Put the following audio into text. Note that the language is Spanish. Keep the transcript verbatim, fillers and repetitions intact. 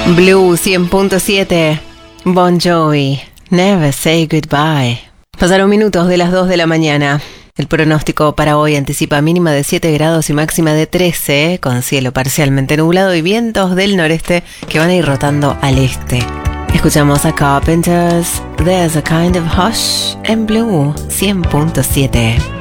Blue cien punto siete, Bon Jovi, Never Say Goodbye. Pasaron minutos de las dos de la mañana. El pronóstico para hoy anticipa mínima de siete grados y máxima de trece, con cielo parcialmente nublado y vientos del noreste que van a ir rotando al este. Escuchamos a Carpenters, There's a Kind of Hush en Blue cien punto siete.